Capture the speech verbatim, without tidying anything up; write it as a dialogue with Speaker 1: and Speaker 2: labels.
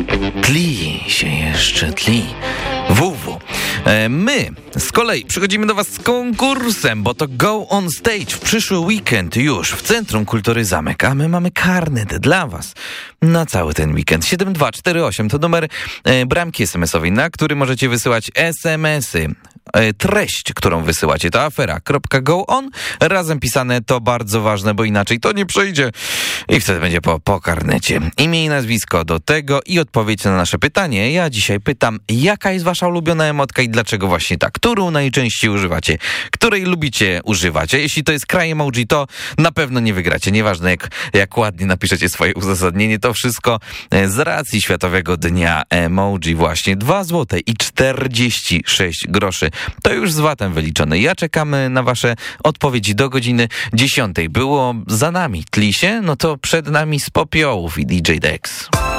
Speaker 1: Tli się jeszcze, tli. W W. E, my z kolei przychodzimy do was z konkursem, bo to Go On Stage w przyszły weekend już w Centrum Kultury Zamek, a my mamy karnet dla was na cały ten weekend. siedem dwa cztery osiem to numer e, bramki es em esowej, na który możecie wysyłać es em esy. E, treść, którą wysyłacie, to afera.goon, razem pisane, to bardzo ważne, bo inaczej to nie przejdzie i wtedy będzie po, po karnecie. Imię i nazwisko do tego i odpowiedź na nasze pytanie. Ja dzisiaj pytam, jaka jest wasza ulubiona emotka i dlaczego właśnie tak? Którą najczęściej używacie? Której lubicie używać? A jeśli to jest kraj emoji, to na pewno nie wygracie. Nieważne jak, jak ładnie napiszecie swoje uzasadnienie, to wszystko z racji Światowego Dnia Emoji właśnie. dwa złote i czterdzieści sześć groszy. To już z vatem wyliczone. Ja czekam na wasze odpowiedzi do godziny dziesiątej. Było za nami Tli się, no to przed nami z popiołów i D J Dex.